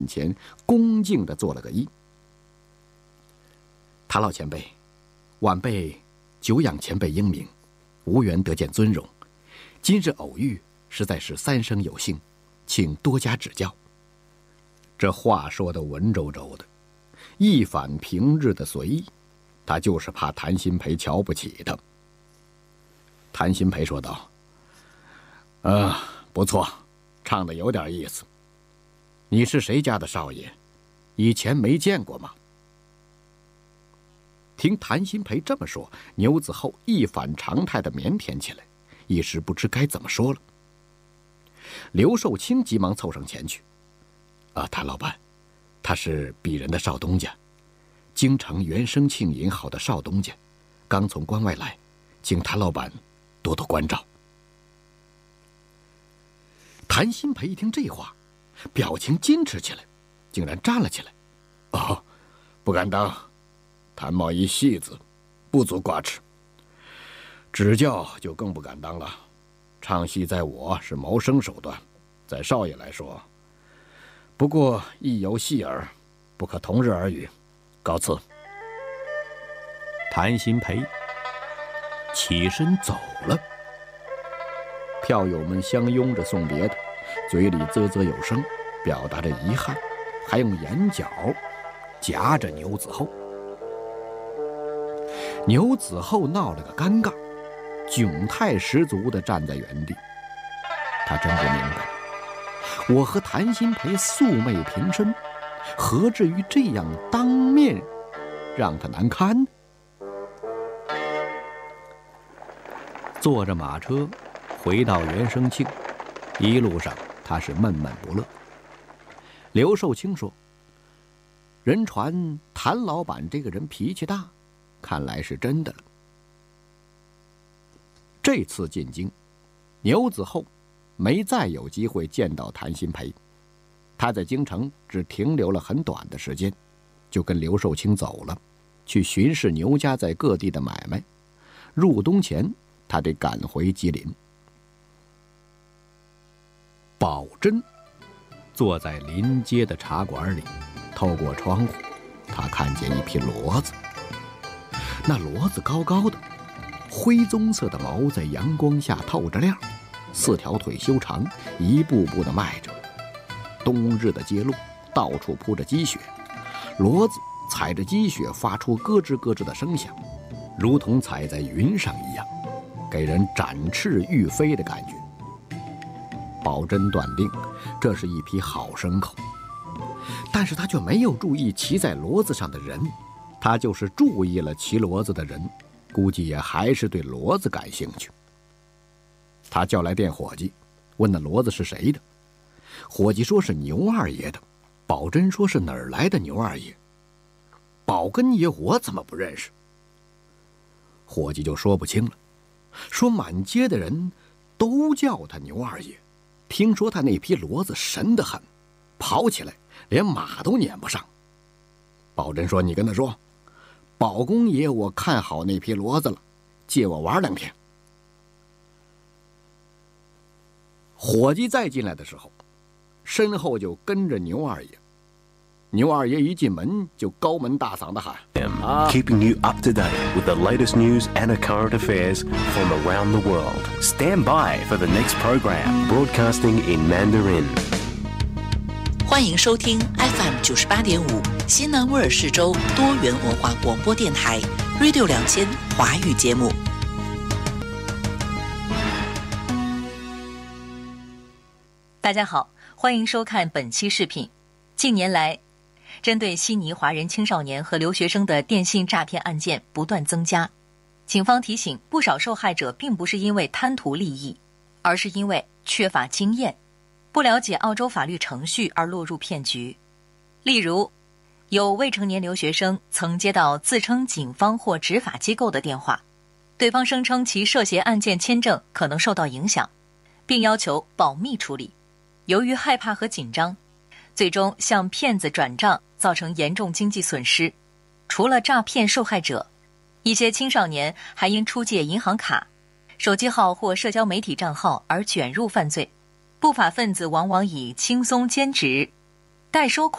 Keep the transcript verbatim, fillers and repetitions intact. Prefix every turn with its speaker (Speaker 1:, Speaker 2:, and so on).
Speaker 1: 前恭敬地做了个揖。谭老前辈，晚辈久仰前辈英明，无缘得见尊荣，今日偶遇，实在是三生有幸，请多加指教。这话说得文绉绉的，一反平日的随意，他就是怕谭鑫培瞧不起他。谭鑫培说道：“啊，不错，唱得有点意思。你是谁家的少爷？以前没见过吗？”听谭鑫培这么说，牛子厚一反常态的腼腆起来，一时不知该怎么说了。刘寿清急忙凑上前去：“啊，谭老板，他是鄙人的少东家，京城原生庆银行的少东家，刚从关外来，请谭老板多多关照。”谭鑫培一听这话，表情矜持起来，竟然站了起来：“哦，不敢当，谭某一戏子，不足挂齿。指教就更不敢当了。唱戏在我是谋生手段，在少爷来说，不过一游戏耳，不可同日而语。告辞。”谭鑫培起身走了。票友们相拥着送别他，嘴里啧啧有声，表达着遗憾，还用眼角夹着牛子厚。牛子厚闹了个尴尬，窘态十足地站在原地。他真不明白，我和谭鑫培素昧平生，何至于这样当面让他难堪呢？坐着马车回到原生庆，一路上他是闷闷不乐。刘寿清说：“人传谭老板这个人脾气大，看来是真的了。”这次进京，牛子厚没再有机会见到谭鑫培。他在京城只停留了很短的时间，就跟刘寿清走了，去巡视牛家在各地的买卖。入冬前，他得赶回吉林。宝珍坐在临街的茶馆里，透过窗户，他看见一匹骡子。那骡子高高的，灰棕色的毛在阳光下透着亮，四条腿修长，一步步地迈着。冬日的街路到处铺着积雪，骡子踩着积雪发出咯吱咯吱的声响，如同踩在云上一样，给人展翅欲飞的感觉。宝珍断定这是一匹好牲口，但是他却没有注意骑在骡子上的人。他就是注意了骑骡子的人，估计也还是对骡子感兴趣。他叫来店伙计，问那骡子是谁的。伙计说是牛二爷的。宝珍说是哪儿来的牛二爷？宝根爷我怎么不认识？伙计就说不清了，说满街的人都叫他牛二爷。听说他那匹骡子神得很，跑起来连马都撵不上。宝珍说：“你跟他说，宝公爷我看好那匹骡子了，借我玩两天。”伙计再进来的时候，身后就跟着牛二爷。牛二爷一进门就高门大嗓地喊：“
Speaker 2: 啊 Keeping you up to date with the latest news and current affairs from around the world. Stand by for the next program, broadcasting in Mandarin.”
Speaker 3: 欢迎收听 F M 九十八点五西南威尔士州多元文化广播电台 Radio 两千华语节目。
Speaker 4: 大家好，欢迎收看本期视频。近年来，针对悉尼华人青少年和留学生的电信诈骗案件不断增加。警方提醒，不少受害者并不是因为贪图利益，而是因为缺乏经验，不了解澳洲法律程序而落入骗局。例如，有未成年留学生曾接到自称警方或执法机构的电话，对方声称其涉嫌案件签证可能受到影响，并要求保密处理。由于害怕和紧张，最终向骗子转账，造成严重经济损失。除了诈骗受害者，一些青少年还因出借银行卡、手机号或社交媒体账号而卷入犯罪。不法分子往往以轻松兼职、 代收